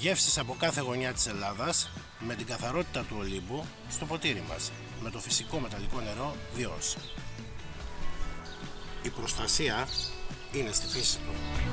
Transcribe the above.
Γεύσεις από κάθε γωνιά της Ελλάδας, με την καθαρότητα του Ολύμπου στο ποτήρι μας, με το φυσικό μεταλλικό νερό Διός. Η προστασία είναι στη φύση του.